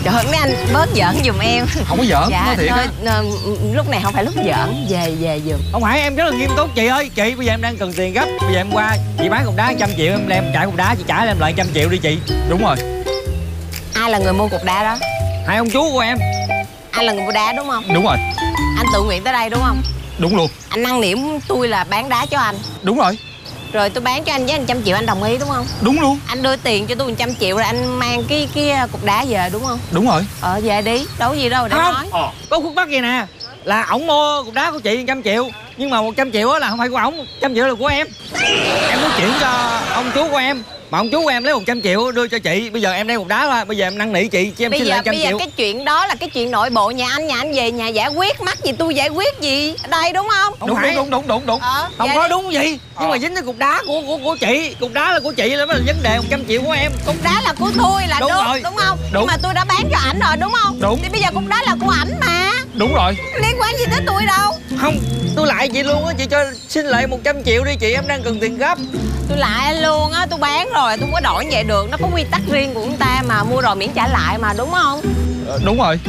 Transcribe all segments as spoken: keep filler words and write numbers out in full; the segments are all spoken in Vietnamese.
Trời ơi mấy anh bớt giỡn giùm em. Không có giỡn, dạ, nói thiệt á. à, lúc này không phải lúc giỡn. Về về giùm. Không phải, em rất là nghiêm túc chị ơi. Chị bây giờ em đang cần tiền gấp. Bây giờ em qua chị bán cục đá trăm triệu, em đem trả cục đá chị trả em lại trăm triệu đi chị. Đúng rồi. Ai là người mua cục đá đó? Hai ông chú của em. Anh là người mua đá đúng không? Đúng rồi. Anh tự nguyện tới đây đúng không? Đúng luôn. Anh năn nỉ tôi là bán đá cho anh. Đúng rồi. Rồi tôi bán cho anh với một trăm triệu anh đồng ý đúng không? Đúng luôn. Anh đưa tiền cho tôi một trăm triệu rồi anh mang cái cái cục đá về đúng không? Đúng rồi. Ờ về đi, đâu có gì đâu để Không. nói. Ờ. Có khúc mắc gì nè, là ổng mua cục đá của chị một trăm triệu, nhưng mà một trăm triệu đó là không phải của ổng, một trăm triệu là của em. Em muốn chuyển cho ông chú của em, mà ông chú của em lấy một trăm triệu đưa cho chị. Bây giờ em đem cục đá ra, bây giờ em năn nỉ chị cho em Bây xin giờ lại trăm bây giờ triệu. cái chuyện đó là cái chuyện nội bộ nhà anh, nhà anh về nhà giải quyết, mắc gì tôi giải quyết gì ở đây đúng không? Không Đúng phải. đúng đúng đúng đúng. Ờ, Không về có đi. đúng gì. Nhưng Ờ. mà dính tới cục đá của của của chị, cục đá là của chị là mới là vấn đề một trăm triệu của em. Cục đá là của tôi là Đúng đúng, rồi. đúng không? Đúng. Nhưng mà tôi đã bán cho ảnh rồi đúng không? Đúng. Thì bây giờ cục đá là của ảnh mà. Đúng rồi. Liên quan gì tới tôi đâu. Không, tôi lại chị luôn á, chị cho xin lại một trăm triệu đi chị, em đang cần tiền gấp. Tôi lại luôn á, tôi bán rồi, tôi không có đổi như vậy được. Nó có quy tắc riêng của người ta mà, mua rồi miễn trả lại mà đúng không? Ờ, đúng rồi.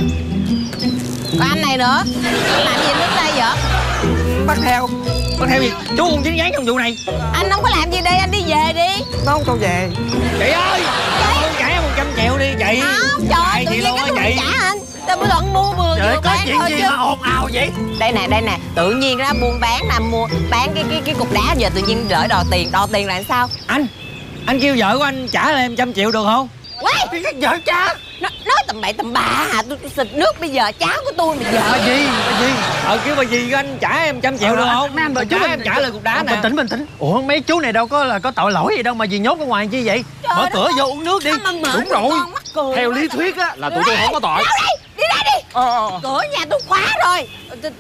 Còn anh này nữa, anh làm gì đứng đây vậy? Bắt theo. Bắt theo gì? Chú cũng chính ngán trong vụ này. Anh không có làm gì đây, anh đi về đi. Nó không cho về. Chị ơi, con trả em một trăm triệu đi chị. Không, trời ơi, tự chị nhiên luôn cái á tôi chị. trả anh. Tôi mới luận mua vừa Trời ơi, vừa có bán chuyện thôi gì chứ. mà ồn ào vậy? Đây nè, đây nè, tự nhiên đó buôn bán nè, mua bán cái cái cái cục đá giờ tự nhiên đợi đòi tiền, đòi tiền là sao? Anh, anh kêu vợ của anh trả lại em trăm triệu được không? Quay, Cái vợ cha. nó, nói tầm bậy tầm bạ hả? Tôi, tôi xịt nước bây giờ cháu của tôi mà giờ. Bà gì, bà gì? Ờ kêu bà gì anh trả em trăm triệu được không? Mấy anh đợi Trả em trả lại cục đá nè. Bình tĩnh, bình tĩnh. Ủa mấy chú này đâu có là có tội lỗi gì đâu mà gì nhốt ở ngoài chi vậy? Trời Mở đất cửa ơi. vô uống nước đi. Sao mà mở Đúng được rồi. con mắc cười Theo quá lý trời. thuyết á là tụi tôi không có tội. Đâu đây, đi ra đi. Ờ, ờ, ờ. Cửa nhà tôi khóa rồi.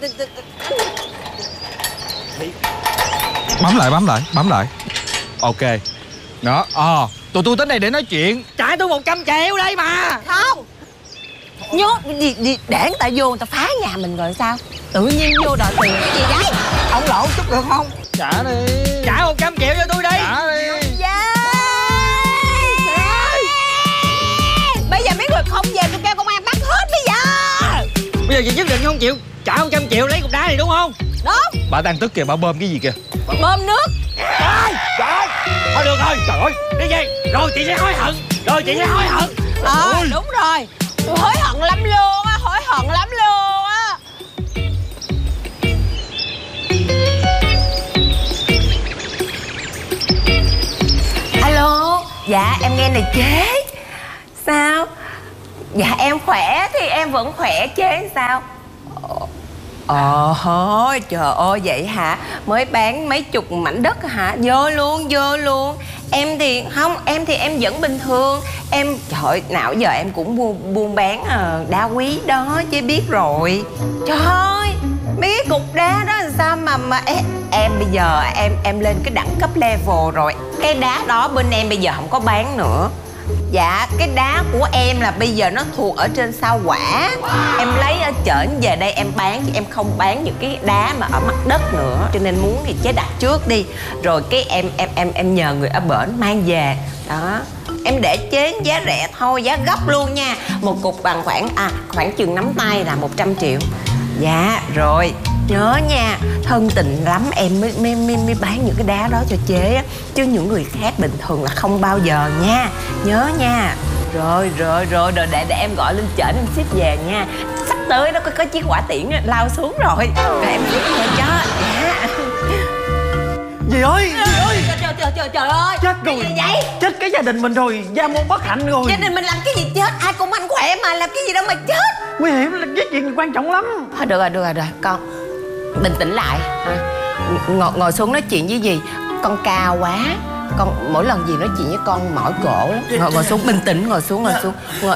Bấm lại bấm lại bấm lại. Ok. Đó. Ờ. Tụi tôi tới đây để nói chuyện. Trả tôi một trăm triệu đây mà. Không. Nhốt gì, gì để người ta vô người ta phá nhà mình rồi sao? Tự nhiên vô đòi tiền cái gì vậy? Ông lộ chút được không? Trả đi. Trả một trăm triệu cho tôi đi. Trả đi. Dạ. Bây giờ mấy người không về tôi kêu công an bắt hết bây giờ. Bây giờ chị nhất định không chịu trả một trăm triệu lấy cục đá này đúng không? Đúng. Bà đang tức kìa, bà bơm cái gì kìa. Bơm nước. Trời ơi. Thôi được rồi. Trời ơi. Đi về. Rồi chị sẽ hối hận. Rồi chị sẽ hối hận. Ờ Ôi. đúng rồi. Tôi hối hận lắm luôn á, hối hận lắm luôn á. Alo. Dạ em nghe này chế. Sao? Dạ em khỏe thì em vẫn khỏe chế sao? Ờ thôi trời ơi vậy hả? Mới bán mấy chục mảnh đất hả? Vô luôn vô luôn. Em thì không, em thì em vẫn bình thường. Em trời ơi, nào giờ em cũng buôn, buôn bán uh, đá quý đó chứ biết rồi. Trời ơi, mấy cái cục đá đó làm sao mà mà em, em bây giờ em em lên cái đẳng cấp level rồi. Cái đá đó bên em bây giờ không có bán nữa. Dạ, cái đá của em là bây giờ nó thuộc ở trên sao Hỏa. Em lấy ở trển về đây em bán chứ em không bán những cái đá mà ở mặt đất nữa. Cho nên muốn thì chế đặt trước đi. Rồi cái em em em em nhờ người ở bển mang về. Đó. Em để chế giá rẻ thôi, giá gốc luôn nha. Một cục bằng khoảng à khoảng chừng nắm tay là một trăm triệu. Dạ, rồi. Nhớ nha, thân tình lắm em mới, mới, mới, mới bán những cái đá đó cho chế á. Chứ những người khác bình thường là không bao giờ nha. Nhớ nha. Rồi, rồi, rồi, rồi để, để em gọi lên trển em ship về nha. Sắp tới đó có, có chiếc hỏa tiễn lao xuống rồi. Rồi em ship về cho. Dạ. Dì ơi, dì ơi. Trời, trời, trời, trời, trời ơi. Chết Cái rồi. gì vậy? Chết cái gia đình mình rồi, gia môn bất hạnh rồi. Gia đình mình làm cái gì chết? Ai cũng anh khỏe mà, làm cái gì đâu mà chết. Nguy hiểm là cái chuyện quan trọng lắm. Thôi được rồi, được rồi, được rồi, con bình tĩnh lại ha. Ngồi, ngồi xuống nói chuyện với dì. Con cao quá. Con mỗi lần dì nói chuyện với con mỏi cổ lắm. Ngồi, ngồi xuống, bình tĩnh, ngồi xuống, ngồi xuống. Ngồi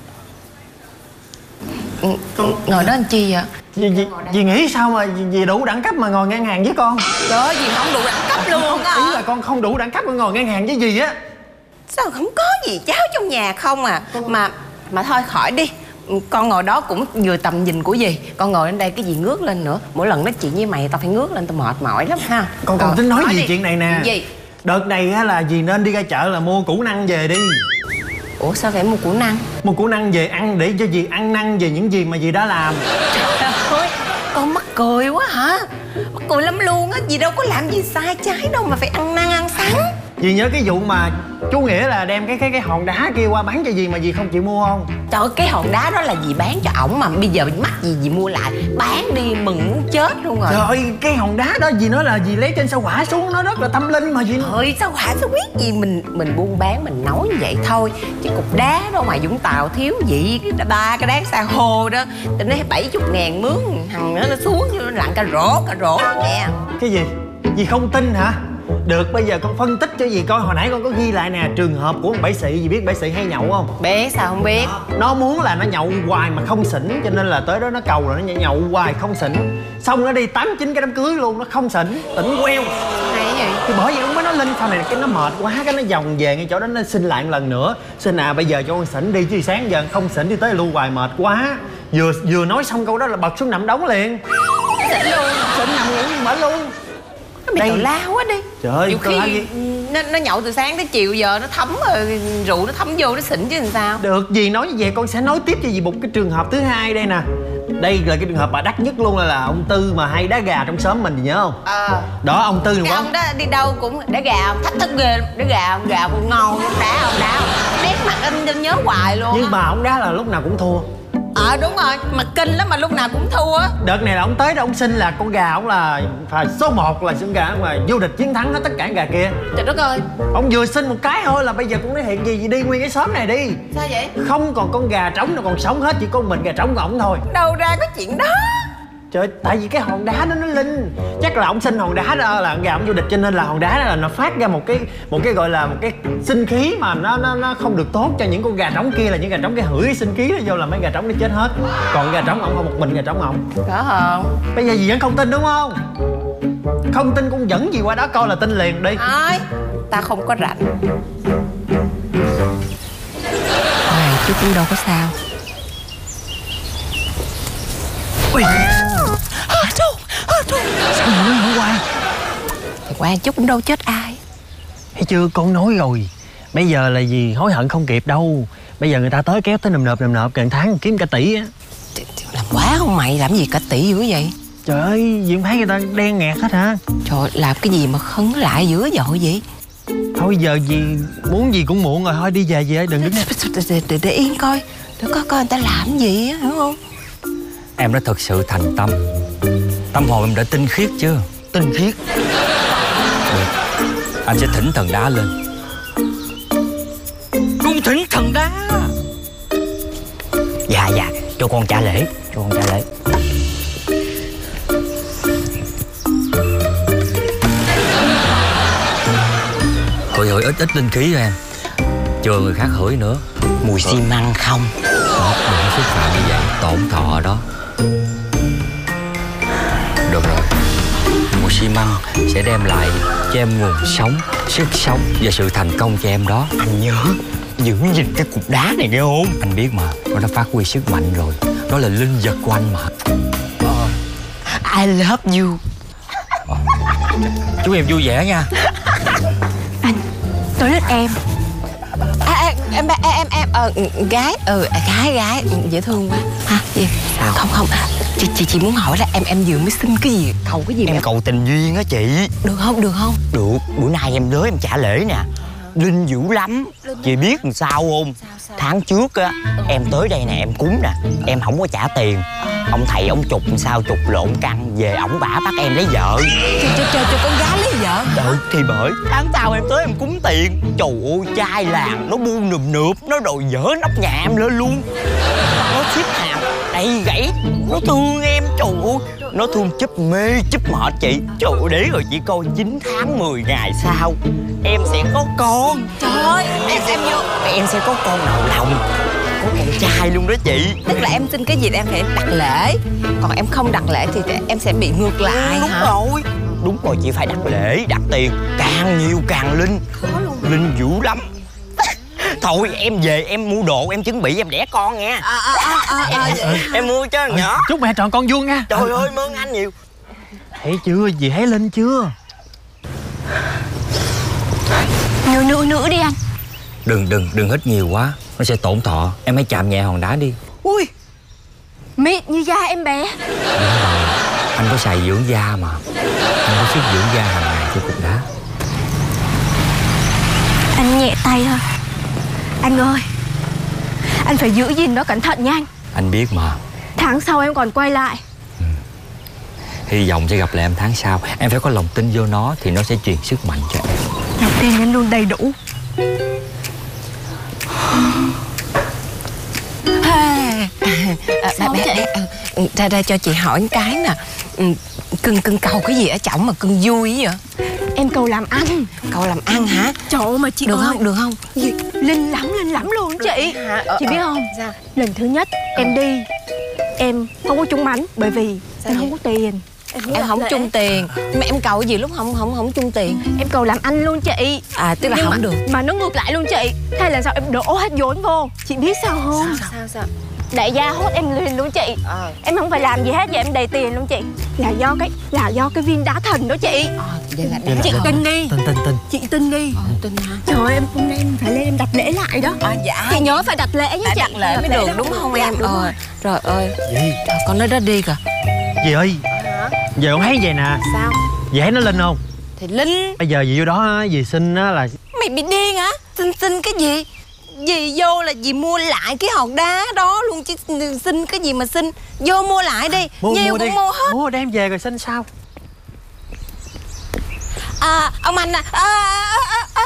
Ngồi đó anh chi vậy? Dì, dì, dì nghĩ sao mà dì, dì đủ đẳng cấp mà ngồi ngang hàng với con? Trời ơi, dì không đủ đẳng cấp luôn á. Ý là con không đủ đẳng cấp mà ngồi ngang hàng với dì á. Sao không có gì cháu trong nhà không à? Mà mà thôi khỏi đi. Con ngồi đó cũng vừa tầm nhìn của dì. Con ngồi lên đây cái gì ngước lên nữa. Mỗi lần nói chuyện với mày tao phải ngước lên, tao mệt mỏi lắm ha. Con còn Ờ, tính nói gì đi. chuyện này nè. Gì? Đợt này á là dì nên đi ra chợ là mua củ năng về đi. Ủa sao phải mua củ năng? Mua củ năng về ăn để cho dì ăn năn về những gì mà dì đã làm. Trời ơi, con mắc cười quá hả? Mắc cười lắm luôn á, dì đâu có làm gì sai trái đâu mà phải ăn năn ăn sắn. Dì nhớ cái vụ mà chú Nghĩa là đem cái cái cái hòn đá kia qua bán cho dì mà dì không chịu mua không? Trời ơi, cái hòn đá đó là dì bán cho ổng mà bây giờ mắc gì dì mua lại. Bán đi mừng muốn chết luôn rồi. Trời ơi, cái hòn đá đó dì nói là dì lấy trên sao hỏa xuống, nó rất là tâm linh mà dì. Trời sao hả, sao biết gì, mình mình buôn bán mình nói như vậy thôi. Chứ cục đá đó ngoài Vũng Tàu thiếu gì cái ba cái đá san hô đó. Tình nói bảy chục ngàn mướn hằng nữa nó xuống như lặn cà rổ cà rổ nè. Cái gì? Dì không tin hả? Được, bây giờ con phân tích cho dì coi. Hồi nãy con có ghi lại nè, trường hợp của bảy xị. Dì biết bảy xị hay nhậu không? Biết, sao không biết. Nó muốn là nó nhậu hoài mà không xỉn, cho nên là tới đó nó cầu là nó nhậu hoài không xỉn. Xong nó đi tám chín cái đám cưới luôn, nó không xỉn, tỉnh queo. Hay vậy? Thì bởi vậy ông mới nói linh sau này cái nó mệt quá, cái nó vòng về ngay chỗ đó nó xin lại một lần nữa. Xin à bây giờ cho con xỉn đi, chứ sáng giờ không xỉn đi tới lưu hoài mệt quá. Vừa vừa nói xong câu đó là bật xuống nằm đóng liền. Xỉn luôn. Xỉn nằm ngủ mệt luôn. Nó bị tào lao quá đi. Trời ơi, nhiều tào lao khi gì? nó, nó nhậu từ sáng tới chiều giờ nó thấm rồi, rượu nó thấm vô nó xỉn chứ làm sao. Được, dì nói như vậy con sẽ nói tiếp cho dì một cái trường hợp thứ hai đây nè. Đây là cái trường hợp mà đắt nhất luôn, là, là ông Tư mà hay đá gà trong xóm mình, dì nhớ không? Ờ. Đó, ông Tư Cái quá. ông đó đi đâu cũng đá gà, thách thức ghê lắm. Đá gà, ông gà cũng ngon, ông đá, ông đá nét mặt anh, anh nhớ hoài luôn. Nhưng mà ông đá là lúc nào cũng thua. Ờ đúng rồi, mà kinh lắm mà lúc nào cũng thua á. Đợt này là ông tới đó ông xin là con gà ông là phải số một, là con gà ông là vô địch chiến thắng hết tất cả gà kia. Trời đất ơi. Ông vừa xin một cái thôi là bây giờ cũng nói hiện gì gì đi nguyên cái xóm này đi. Sao vậy? Không còn con gà trống nào còn sống hết, chỉ có mình gà trống của ổng thôi. Đâu ra cái chuyện đó? Trời, tại vì cái hòn đá đó nó linh. Chắc là ông xin hòn đá đó là gà ông vô địch, cho nên là hòn đá đó là nó phát ra một cái một cái gọi là một cái sinh khí mà nó nó nó không được tốt cho những con gà trống kia, là những gà trống cái hửi sinh khí đó vô là mấy gà trống nó chết hết. Còn gà trống ổng không, một mình gà trống ổng. Có không? Bây giờ dì vẫn không tin đúng không? Không tin cũng dẫn gì qua đó coi là tin liền đi. Thôi, ta không có rảnh. Này chứ cũng đâu có sao. Ui, À, chú, à, chú. sao mà nói không qua? Thì qua chút cũng đâu chết ai. Thấy chưa, con nói rồi. Bây giờ là gì hối hận không kịp đâu. Bây giờ người ta tới kéo tới nầm nợp nầm nợp, càng tháng kiếm cả tỷ á. Làm quá không mày, làm gì cả tỷ dữ vậy? Trời ơi, gì không thấy người ta đen nghẹt hết hả? Trời, làm cái gì mà khấn lại dữ dội vậy? Thôi giờ gì muốn gì cũng muộn rồi, thôi đi về về đừng đứng đây. Để, để, để, để yên coi, để coi coi người ta làm gì á, hiểu không? Em đã thật sự thành tâm. Tâm hồn em đã tinh khiết chưa? Tinh khiết. Được, anh sẽ thỉnh thần đá lên. Cung thỉnh thần đá. Dạ dạ, cho con trả lễ, cho con trả lễ. Hửi hửi ít ít linh khí cho em, chờ người khác hửi nữa. Mùi xi măng không? Đó, đừng có xúc phạm như vậy, tổn thọ đó. Được rồi, mùi xi măng sẽ đem lại cho em nguồn sống, sức sống và sự thành công cho em đó. Anh nhớ giữ gìn cái cục đá này nghe không? Anh biết mà, nó đã phát huy sức mạnh rồi. Đó là linh vật của anh mà. ờ. I love you. ờ. Chúc em vui vẻ nha. Tôi thích em. À, à, em em em em ờ gái ừ gái gái dễ thương quá ha. Gì Sao? không không chị chị chị muốn hỏi là em em vừa mới xin cái gì, cầu cái gì Em mà cầu tình duyên á chị. được không được không? Được, bữa nay em tới em trả lễ nè. Linh dữ lắm. Chị biết làm sao không? Sao, sao? Tháng trước á, em tới đây nè, em cúng nè, em không có trả tiền. Ông thầy ông chụp làm sao chụp lộn căn, về ổng bả bắt em lấy vợ. Trời trời trời trời, con gái lấy vợ. Trời, thì bởi tháng sau em tới em cúng tiền. Trời ơi, trai làng nó bu nườm nượp, nó đòi dỡ nóc nhà em lên luôn. Nó xếp hàng đầy gãy, nó thương em. Trời ơi, nó thương chấp mê chấp mệt chị. Trời ơi, để rồi chị coi chín tháng mười ngày sau em sẽ có con. Trời ơi, em em vô. Em sẽ có con đầu lòng, có con trai luôn đó chị. Tức là em xin cái gì em phải đặt lễ, còn em không đặt lễ thì em sẽ bị ngược lại. Đúng hả? rồi, đúng rồi, chị phải đặt lễ, đặt tiền. Càng nhiều càng linh. Khó luôn. Linh dữ lắm. Thôi em về em mua đồ, em chuẩn bị em đẻ con nha. À, à, à, à, à, em, em mua cho nhỏ. Chúc mẹ tròn con vuông nha. Trời ơi, mơn anh nhiều. Thấy chưa, dì thấy linh chưa? nữa nữa nữa đi anh. Đừng đừng đừng hít nhiều quá, nó sẽ tổn thọ. Em hãy chạm nhẹ hòn đá đi. Ui, mịn như da em bé. Anh có xài dưỡng da mà. Anh có sức dưỡng da hàng ngày cho cục đá. Anh nhẹ tay thôi. Anh ơi, anh phải giữ gìn nó cẩn thận nha anh. Anh biết mà. Tháng sau em còn quay lại. ừ. Hy vọng sẽ gặp lại em tháng sau. Em phải có lòng tin vô nó thì nó sẽ truyền sức mạnh cho em. Lòng tin anh luôn đầy đủ. À, bà bé, ra đây cho chị hỏi một cái nè. Cưng cưng cầu cái gì ở chổng mà cưng vui vậy? Em cầu làm ăn. Cầu làm ăn hả? Trời ơi mà chị được ơi. Không được không? Gì? Linh lắm linh lắm luôn chị. Hả? Chị biết không? Sao? Lần thứ nhất em đi em không có trúng bánh bởi vì sao em không có tiền. Em, em không chung tiền. Mà em cầu gì lúc không không không chung tiền? Em cầu làm ăn luôn chị. À tức là nhưng không mà, được. Mà nó ngược lại luôn chị. Thế là sao em đổ hết vốn vô. Chị biết sao không? Sao sao sao? Đại gia hốt em liền luôn chị. À. Em không phải làm gì hết giờ em đầy tiền luôn chị. Là do cái là do cái viên đá thần đó chị. À, vậy là vậy chị là tin đi. Tin tin tin. Chị tin đi. À, tin hả? Trời ơi em hôm nay em phải lên em đặt lễ lại đó. À dạ. Chị nhớ phải đặt lễ với chị. Đặt lễ mới được đúng không em? Ờ. Trời ơi. Gì? À, con nói đó đi kìa. Dì ơi. Hả? Giờ con thấy vậy nè. Sao? Dì thấy nó Linh không? Thì Linh. Bây giờ dì vô đó dì xin á là. Mày bị điên hả? Xin xin cái gì? Dì vô là dì mua lại cái hòn đá đó luôn chứ xin cái gì mà xin. Vô mua lại đi. Mua, nhiều mua cũng đi. Mua hết. Mua đem về rồi xin sao? À ông anh à. À, à, à,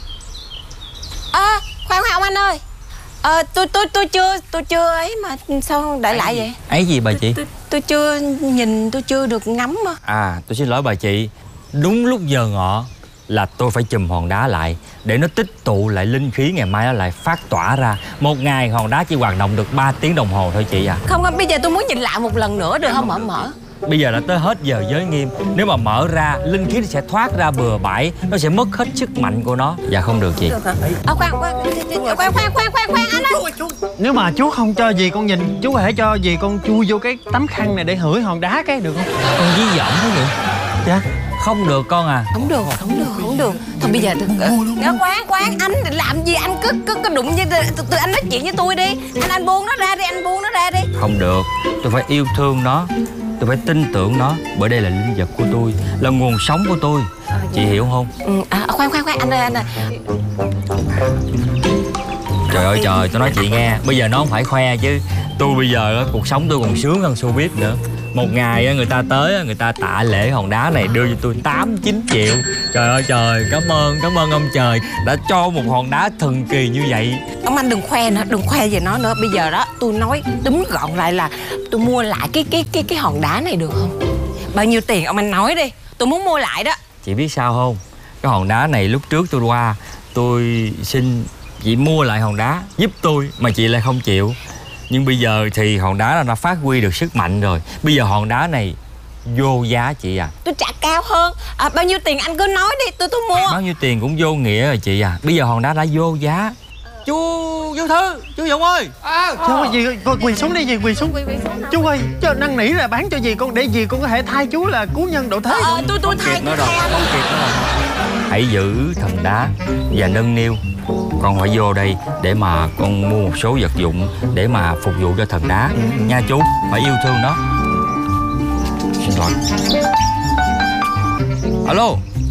à khoan khoan ông anh ơi. À, tôi tôi tôi chưa tôi chưa ấy mà sao để lại vậy? Ấy gì bà chị? Tôi, tôi chưa nhìn tôi chưa được ngắm mà. À tôi xin lỗi bà chị. Đúng lúc giờ ngọ là tôi phải chùm hòn đá lại để nó tích tụ lại linh khí, ngày mai nó lại phát tỏa ra. Một ngày hòn đá chỉ hoạt động được ba tiếng đồng hồ thôi chị à. Không không, bây giờ tôi muốn nhìn lại một lần nữa được không? Mở mở. Bây giờ đã tới hết giờ giới nghiêm. Nếu mà mở ra, linh khí nó sẽ thoát ra bừa bãi. Nó sẽ mất hết sức mạnh của nó. Dạ không được chị. À, khoan, khoan, khoan, khoan, khoan, khoan, khoan, anh ơi. Nếu mà chú không cho dì con nhìn, chú có thể cho dì con chui vô cái tấm khăn này để hửi hòn đá cái được không? Con dí dỏm thế vậy? Dạ. Không được con à. Không được, không được, không được. Thôi bây giờ khoan khoan, anh làm gì anh cứ cứ, cứ đụng với từ, từ anh nói chuyện với tôi đi. Anh anh buông nó ra đi, anh buông nó ra đi. Không được, tôi phải yêu thương nó. Tôi phải tin tưởng nó. Bởi đây là linh vật của tôi, là nguồn sống của tôi. À, chị dạ. hiểu không? Ừ, à, khoan khoan khoan, anh ơi anh ơi. Trời ơi trời, tôi nói chị nghe. Bây giờ nó không phải khoe chứ. Tôi bây giờ cuộc sống tôi còn sướng hơn showbiz nữa. Một ngày người ta tới, người ta tạ lễ hòn đá này đưa cho tôi tám chín triệu. Trời ơi trời, cảm ơn, cảm ơn ông trời đã cho một hòn đá thần kỳ như vậy. Ông anh đừng khoe nữa, đừng khoe về nó nữa. Bây giờ đó tôi nói túm gọn lại là tôi mua lại cái cái cái cái hòn đá này được không? Bao nhiêu tiền ông anh nói đi, tôi muốn mua lại đó. Chị biết sao không? Cái hòn đá này lúc trước tôi qua, tôi xin chị mua lại hòn đá giúp tôi mà chị lại không chịu. Nhưng bây giờ thì hòn đá nó phát huy được sức mạnh rồi. Bây giờ hòn đá này vô giá chị à. Tôi trả cao hơn. À, bao nhiêu tiền anh cứ nói đi, tôi tôi mua. Bao nhiêu tiền cũng vô nghĩa rồi chị à. Bây giờ hòn đá đã vô giá. Chú Vũ Thư, chú Dũng ơi. À, Sao à. Gì con quỳ xuống đi, gì quỳ xuống. Chú ơi, cho năn nỉ là bán cho gì con để gì con có thể thay chú là cứu nhân độ thế. Ờ, tôi tôi thay nó rồi, không kịp nó rồi. Hãy giữ thần đá và nâng niu. Con phải vô đây để mà con mua một số vật dụng để mà phục vụ cho thần đá. Nha chú, phải yêu thương nó. Xin lỗi. Alo.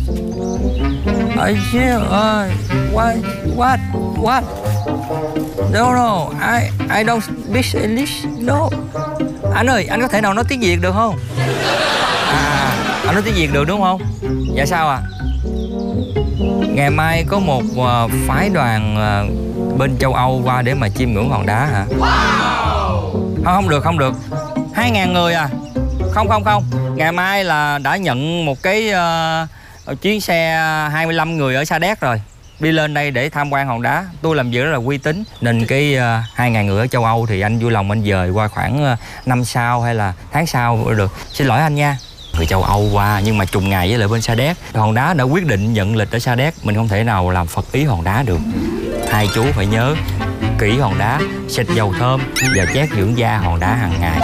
I hear, uh, what, what, what? No, no, I, I don't speak English, no. Anh ơi, anh có thể nào nói tiếng Việt được không? À, anh nói tiếng Việt được đúng không? Dạ sao à? Ngày mai có một uh, phái đoàn uh, bên châu Âu qua để mà chiêm ngưỡng hòn đá hả? Wow. Không, không được, không được. Hai ngàn người à? Không, không, không. Ngày mai là đã nhận một cái uh, chuyến xe hai mươi lăm người ở Sa Đéc rồi. Đi lên đây để tham quan hòn đá. Tôi làm việc rất là uy tín. Nên cái uh, hai ngàn người ở châu Âu thì anh vui lòng anh dời qua khoảng uh, năm sau hay là tháng sau được. Xin lỗi anh nha. Người châu Âu qua nhưng mà trùng ngày với lại bên Sa Đéc. Hòn đá đã quyết định nhận lịch ở Sa Đéc. Mình không thể nào làm phật ý hòn đá được. Hai chú phải nhớ kỹ hòn đá, xịt dầu thơm và chét dưỡng da hòn đá hàng ngày.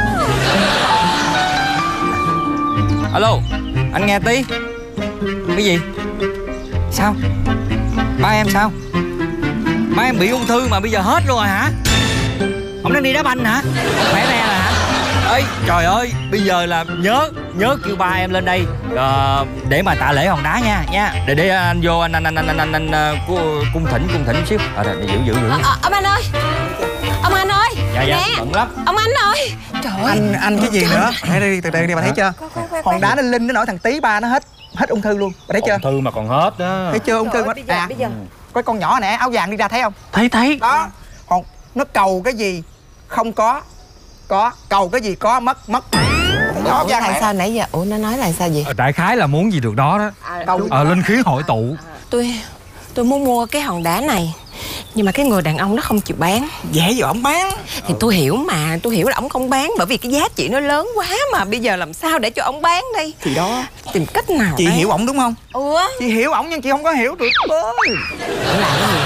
Alo, anh nghe tí. Cái gì? Sao? Ba em sao? Má em bị ung thư mà bây giờ hết luôn rồi hả? Ông đang đi đá banh hả? Ông khỏe re là hả? Ơi trời ơi, bây giờ là nhớ nhớ kêu ba em lên đây ờ, để mà tạ lễ hòn đá nha nha. Để để anh vô anh anh anh anh anh anh, anh, anh uh, cung thỉnh cung thỉnh xíu. Ờ đây, giữ giữ giữ. Ờ, ờ, ông anh ơi, ông anh ơi. Dạ dạ, Nè, bận lắm. ông anh ơi. Trời ơi. Anh anh cái gì nữa? Đây đi từ từ đi, bà thấy chưa? Khoan, khoan, khoan, Hòn đá nó linh nó nổi thằng tí ba nó hết hết ung thư luôn, bà thấy chưa? Ung thư mà còn hết đó. Thấy chưa ung thư Trời hết. ơi, bây giờ, À, bây giờ. có con nhỏ nè, áo vàng đi ra thấy không? Thấy thấy. Đó, còn nó cầu cái gì không có, có cầu cái gì có mất mất. Áo Ủa, vàng là này. sao nãy giờ? Ủa nó nói là sao vậy? Ờ, đại khái là muốn gì được đó đó. Cầu Ờ, linh khí hội tụ. Tôi tôi muốn mua cái hòn đá này, nhưng mà cái người đàn ông nó không chịu bán. dễ dụ ổng bán. Thì tôi hiểu mà, tôi hiểu là ông không bán bởi vì cái giá trị nó lớn quá, mà bây giờ làm sao để cho ông bán đây? Thì đó, Tìm cách nào chị đấy. hiểu ổng đúng không? Ủa? Chị hiểu ổng nhưng chị không có hiểu được ơi. Ủa là cái gì?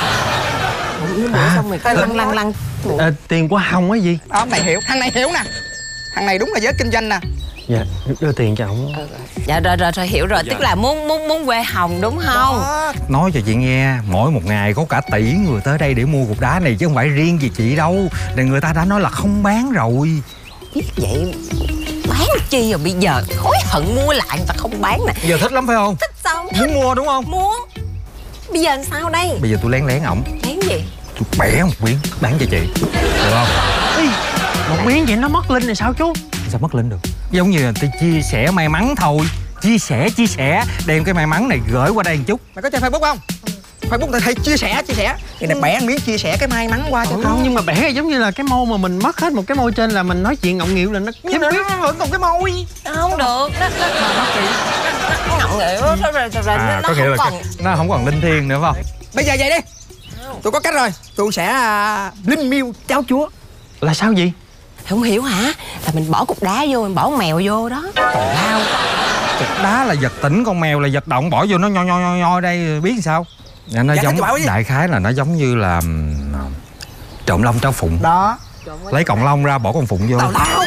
Ủa, mua xong rồi cái lăn lăn lăn. À, tiền của Hồng cái gì? Đó, ông này hiểu, thằng này hiểu nè. Thằng này đúng là giới kinh doanh nè. Dạ, đưa tiền cho ổng. Dạ rồi rồi rồi hiểu rồi, tức là muốn muốn muốn quê Hồng đúng không? Đó. Nói cho chị nghe, mỗi một ngày có cả tỷ người tới đây để mua cục đá này chứ không phải riêng gì chị đâu. Nên người ta đã nói là không bán rồi. Biết vậy bán chi rồi bây giờ hối hận mua lại người ta không bán nè. Giờ thích lắm phải không? Thích sao? Thích. Muốn mua đúng không? Muốn. Bây giờ làm sao đây? Bây giờ tôi lén lén ổng, Bán gì? tôi bẻ một miếng bán cho chị, được không? Ý, một miếng vậy nó mất linh rồi sao chú? Sao mất linh được? Giống như là tôi chia sẻ may mắn thôi. Chia sẻ, chia sẻ. Đem cái may mắn này gửi qua đây một chút. Mày có chơi Facebook không? Facebook thì thầy chia sẻ, chia sẻ. Thì này bẻ miếng chia sẻ cái may mắn qua cho Ừ, con. nhưng mà bẻ giống như là cái môi mà mình mất hết một cái môi trên là mình nói chuyện ngọng nghịu là nó Nhưng mà nó vẫn còn cái môi. Không được, nó nó nó nó ngọng nghịu rồi rồi rồi rồi À, nó có nghĩa không là còn. cái- nó không còn linh thiêng nữa phải không? Bây giờ vậy đi. Tôi có cách rồi. Tôi sẽ à, linh miêu cháo chúa. là sao gì? Không hiểu hả? Là mình bỏ cục đá vô, mình bỏ con mèo vô đó. Lao. Cục đá là vật tỉnh, con mèo là vật động, bỏ vô nó nho nho nho nho đây biết sao? Dạ, nó Dạ, giống nó bảo cái gì? đại khái là nó giống như là ừm, trộm lông tráo phụng. Đó. Lấy cọng lông ra bỏ con phụng vô. Tào lao.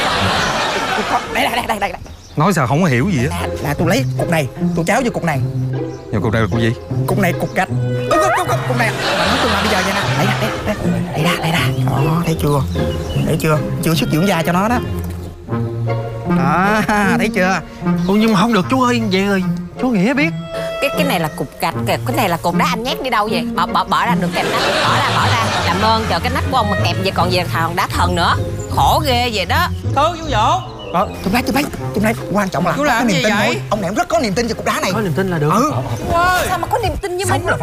Đây đây đây đây đây. Nói sao không có hiểu gì á. Là, là tôi lấy cục này, tôi cháo vô cục này. Nhưng cục đây là cục gì? Cục này cục gạch. Cục cục cục cục cục này. Mà nói chung là bây giờ vậy nè. Đây nè, đây đây. Đây ra, đây ra. Đó, thấy chưa? Thấy chưa? Chưa sức dưỡng da cho nó đó. Đó, thấy chưa? Ủa, nhưng mà không được chú ơi, vậy rồi chú Nghĩa biết. Cái cái này là cục gạch kìa, cái này là cục đá anh nhét đi đâu vậy? Bỏ bỏ bỏ ra được kẹp nách, bỏ ra bỏ ra. Làm ơn chờ cái nách của ông mà kẹp vậy còn về hòn đá thần nữa. Khổ ghê vậy đó. Thư chú Dỗ. Đó, tôi lấy tôi lấy tôi lấy quan trọng là Chú có làm niềm gì tin vậy? thôi. Ông này ông rất có niềm tin vào cục đá này. Có niềm tin là được. Ừ. Sao mà có niềm tin với mình?